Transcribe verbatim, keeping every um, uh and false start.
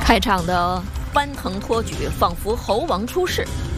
开场的翻腾托举，仿佛猴王出世。